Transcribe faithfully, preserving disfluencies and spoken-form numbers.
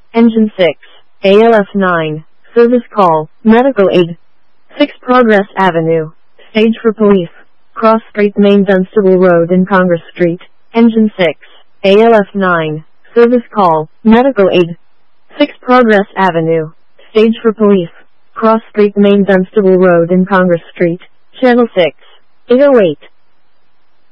Engine six, A L F nine, service call, medical aid. six Progress Avenue, stage for police, cross Street Main Dunstable Road and Congress Street. Engine six, A L F nine, service call, medical aid. six Progress Avenue, stage for police, cross Street Main Dunstable Road and Congress Street. Channel six, eight oh eight.